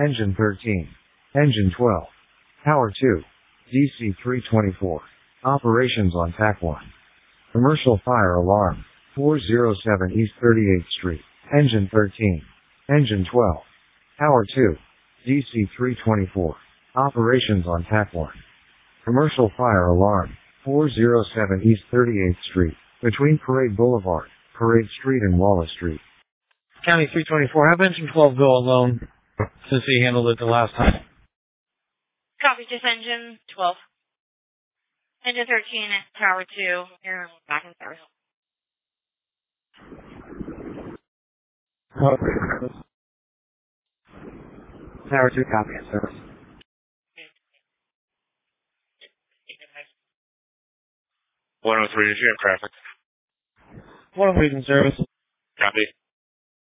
Engine 13. Engine 12. Tower 2. DC 324. Operations on TAC 1. Commercial fire alarm. 407 East 38th Street. Engine 13. Engine 12. Tower 2. DC 324. Operations on TAC 1. Commercial fire alarm. 407 East 38th Street. Between Parade Boulevard, Parade Street and Wallace Street. County 324, have Engine 12 go alone since he handled it the last time. Copy, just Engine 12. Engine 13 at Tower 2. You're back in service. Tower 2, copy in service. 103 is traffic. 103 in service. Copy.